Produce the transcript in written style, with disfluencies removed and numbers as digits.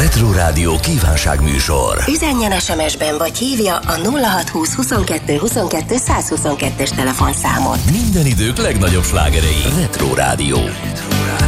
Retro Rádió kívánságműsor. Üzenjen SMS-ben vagy hívja a 0620 22 22 122-es telefonszámot. Minden idők legnagyobb slágerei. Retro Rádió.